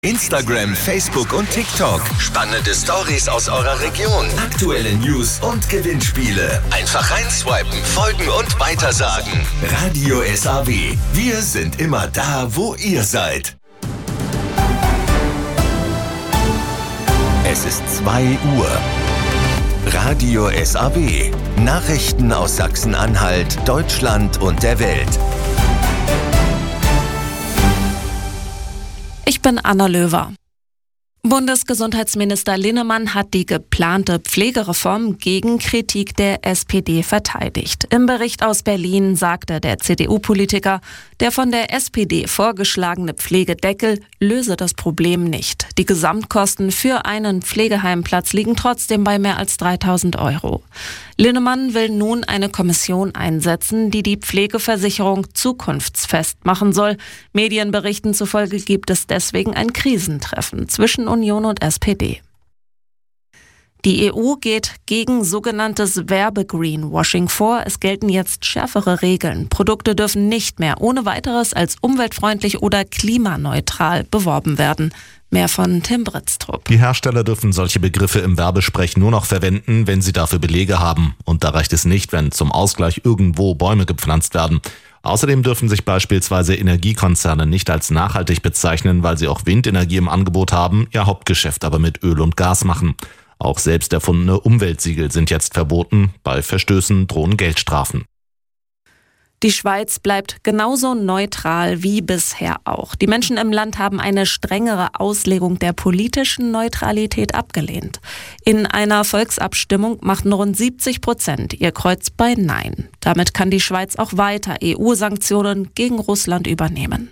Instagram, Facebook und TikTok. Spannende Stories aus eurer Region. Aktuelle News und Gewinnspiele. Einfach reinswipen, folgen und weitersagen. Radio SAW. Wir sind immer da, wo ihr seid. Es ist 2 Uhr. Radio SAW. Nachrichten aus Sachsen-Anhalt, Deutschland und der Welt. Ich bin Anna Löwer. Bundesgesundheitsminister Linnemann hat die geplante Pflegereform gegen Kritik der SPD verteidigt. Im Bericht aus Berlin sagte der CDU-Politiker, der von der SPD vorgeschlagene Pflegedeckel löse das Problem nicht. Die Gesamtkosten für einen Pflegeheimplatz liegen trotzdem bei mehr als 3.000 €. Linnemann will nun eine Kommission einsetzen, die die Pflegeversicherung zukunftsfest machen soll. Medienberichten zufolge gibt es deswegen ein Krisentreffen zwischen Union und SPD. Die EU geht gegen sogenanntes Werbegreenwashing vor. Es gelten jetzt schärfere Regeln. Produkte dürfen nicht mehr ohne weiteres als umweltfreundlich oder klimaneutral beworben werden. Mehr von Tim Britztrup. Die Hersteller dürfen solche Begriffe im Werbesprech nur noch verwenden, wenn sie dafür Belege haben. Und da reicht es nicht, wenn zum Ausgleich irgendwo Bäume gepflanzt werden. Außerdem dürfen sich beispielsweise Energiekonzerne nicht als nachhaltig bezeichnen, weil sie auch Windenergie im Angebot haben, ihr Hauptgeschäft aber mit Öl und Gas machen. Auch selbst erfundene Umweltsiegel sind jetzt verboten. Bei Verstößen drohen Geldstrafen. Die Schweiz bleibt genauso neutral wie bisher auch. Die Menschen im Land haben eine strengere Auslegung der politischen Neutralität abgelehnt. In einer Volksabstimmung machten rund 70% ihr Kreuz bei Nein. Damit kann die Schweiz auch weiter EU-Sanktionen gegen Russland übernehmen.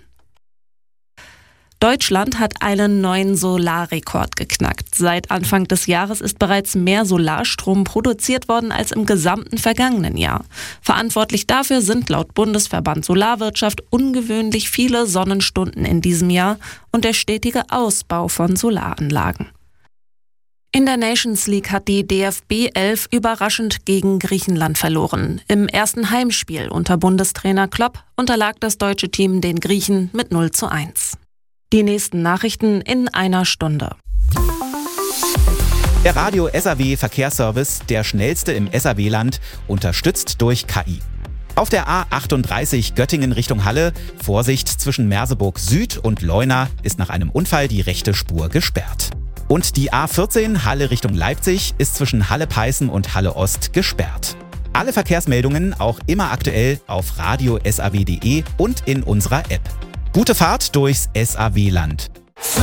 Deutschland hat einen neuen Solarrekord geknackt. Seit Anfang des Jahres ist bereits mehr Solarstrom produziert worden als im gesamten vergangenen Jahr. Verantwortlich dafür sind laut Bundesverband Solarwirtschaft ungewöhnlich viele Sonnenstunden in diesem Jahr und der stetige Ausbau von Solaranlagen. In der Nations League hat die DFB 11 überraschend gegen Griechenland verloren. Im ersten Heimspiel unter Bundestrainer Klopp unterlag das deutsche Team den Griechen mit 0:1. Die nächsten Nachrichten in einer Stunde. Der Radio SAW Verkehrsservice, der schnellste im SAW-Land, unterstützt durch KI. Auf der A38 Göttingen Richtung Halle, Vorsicht zwischen Merseburg Süd und Leuna, ist nach einem Unfall die rechte Spur gesperrt. Und die A14 Halle Richtung Leipzig ist zwischen Halle-Peißen und Halle Ost gesperrt. Alle Verkehrsmeldungen auch immer aktuell auf radiosaw.de und in unserer App. Gute Fahrt durchs SAW-Land.